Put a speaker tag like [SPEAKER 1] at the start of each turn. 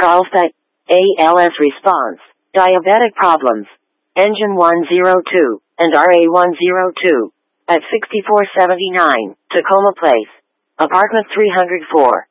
[SPEAKER 1] Carlsbad, ALS response, diabetic problems, engine 102, and RA 102, at 6479, Tacoma Place, apartment 304.